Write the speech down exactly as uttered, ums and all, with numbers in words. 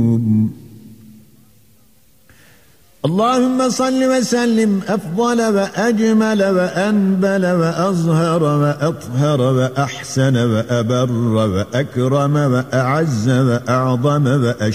اللهم صل وسلم أفضل وأجمل وأنبل وأظهر وأطهر وأحسن وأبر وأكرم وأعز وأعظم وأشرف